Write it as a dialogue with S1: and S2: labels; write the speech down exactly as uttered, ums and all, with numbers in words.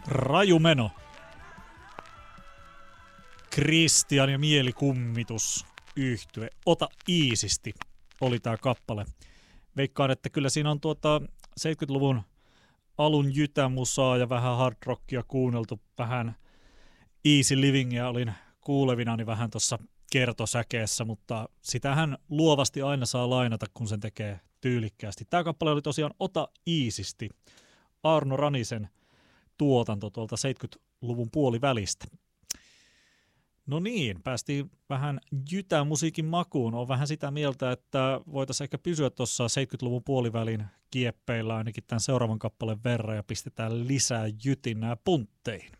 S1: Raju meno. Kristian ja Mielikummitus yhtye. Ota iisisti oli tää kappale. Veikkaan, että kyllä siinä on tuota seitsemänkymmentäluvun alun jytämusaa ja vähän hard rockia kuunneltu. Vähän easy livingia olin kuulevinani vähän tuossa kertosäkeessä, mutta sitähän luovasti aina saa lainata, kun sen tekee tyylikkäästi. Tämä kappale oli tosiaan Ota iisisti. Arno Ranisen tuotanto tuolta seitsemänkymmentäluvun puolivälistä. No niin, päästiin vähän jytän musiikin makuun. On vähän sitä mieltä, että voitaisiin ehkä pysyä tuossa seitsemänkymmentäluvun puolivälin kieppeillä ainakin tämän seuraavan kappaleen verran ja pistetään lisää jytinää puntteihin.